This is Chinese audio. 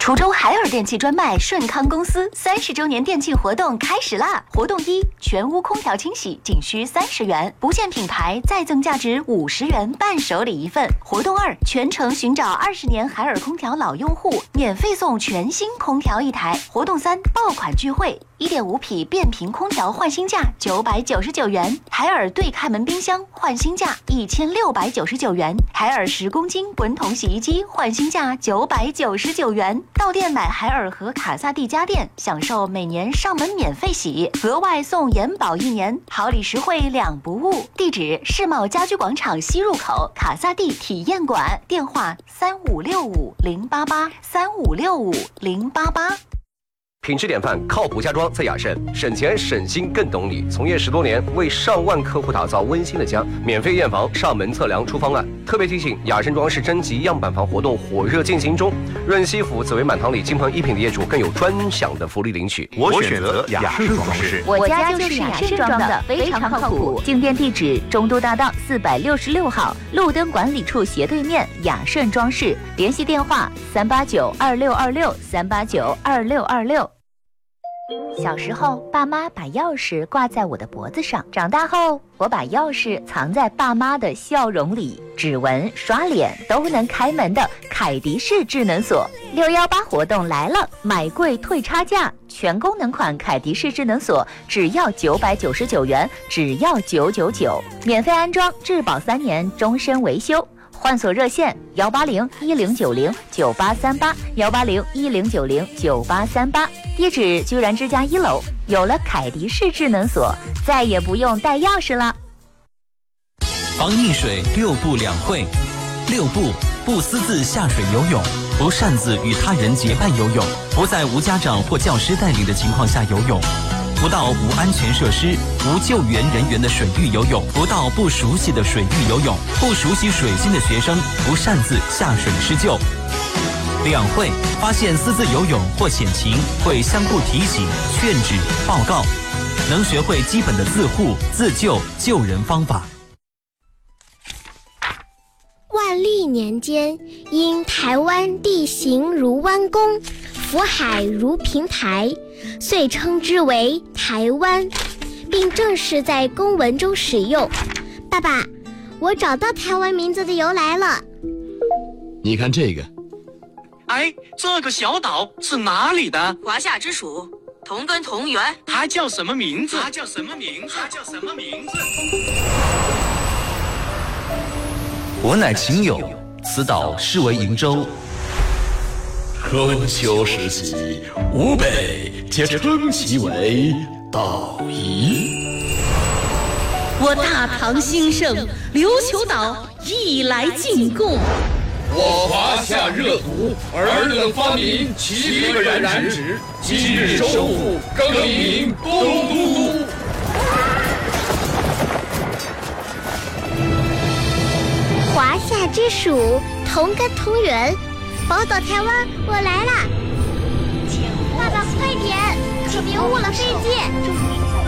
滁州海尔电器专卖顺康公司30周年电器活动开始啦！活动一，全屋空调清洗仅需30元，不限品牌再赠价值50元伴手礼一份。活动二，全程寻找20年海尔空调老用户，免费送全新空调一台。活动三，爆款聚会，1.5匹变频空调换新价999元，海尔对开门冰箱换新价1699元，海尔10公斤滚筒洗衣机换新价999元。到店买海尔和卡萨帝家电，享受每年上门免费洗，额外送延保1年，好礼实惠两不误。地址：世贸家居广场西入口卡萨帝体验馆，电话3565-088，3565-088。 品质典范，靠谱家装在雅盛，省钱省心更懂你。从业10多年，为上万客户打造温馨的家，免费验房、上门测量、出方案。特别提醒，雅盛装饰征集样板房活动火热进行中，润西府紫薇满堂里金鹏1品的业主更有专享的福利领取。 我选择雅盛装饰， 我家就是雅盛装的，非常靠谱。进店地址：中都大道466号，路灯管理处斜对面，雅盛装饰。联系电话3892626，3892626。小时候，爸妈把钥匙挂在我的脖子上；长大后，我把钥匙藏在爸妈的笑容里。指纹、刷脸都能开门的凯迪式智能锁，618活动来了，买贵退差价，全功能款凯迪式智能锁只要999元，只要999，免费安装，质保3年，终身维修。换锁热线18010909838，18010909838。地址居然之家1楼。有了凯迪式智能锁，再也不用带钥匙了。 防溺水6不2会：6不，不私自下水游泳，不擅自与他人结伴游泳，不在无家长或教师带领的情况下游泳，不到无安全设施、无救援人员的水域游泳，不到不熟悉的水域游泳，不熟悉水性的学生不擅自下水施救。2会，发现私自游泳或险情，会相互提醒、劝止、报告，能学会基本的自护、自救、救人方法。 万历年间，因台湾地形如弯弓，福海如平台，遂称之为台湾，并正式在公文中使用。爸爸，我找到台湾名字的由来了。 你看这个， 哎，这个小岛是哪里的？ 华夏之属，同根同源。 它叫什么名字？ 我乃秦友，此岛是为瀛洲。 春秋时期，吴北皆称其为岛夷。 我大唐兴盛，琉球岛亦来进贡。 我华夏热土，尔等发明7个染指，今日收复，更名东都。 华夏之属，同根同源，宝岛台湾，我来啦！爸爸快点，可别误了飞机。